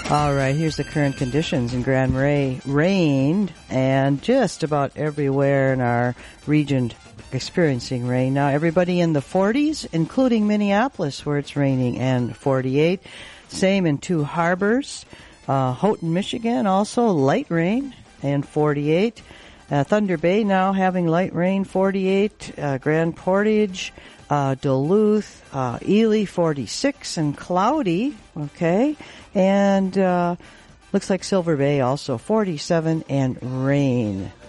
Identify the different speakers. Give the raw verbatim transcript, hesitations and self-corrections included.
Speaker 1: All right, here's the current conditions in Grand Marais. Rained, and just about everywhere in our region experiencing rain. Now, everybody in the forties, including Minneapolis, where it's raining, and forty-eight. Same in Two Harbors. Uh, Houghton, Michigan, also light rain, and forty-eight. Uh, Thunder Bay now having light rain, forty-eight. Uh, Grand Portage, uh, Duluth, uh, Ely, forty-six, and cloudy, okay. And uh, looks like Silver Bay also, forty-seven, and rain.